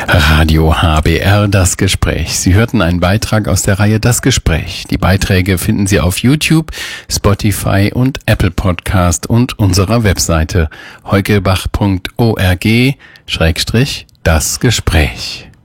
Radio HBR Das Gespräch. Sie hörten einen Beitrag aus der Reihe Das Gespräch. Die Beiträge finden Sie auf YouTube, Spotify und Apple Podcast und unserer Webseite heukebach.org/das Gespräch.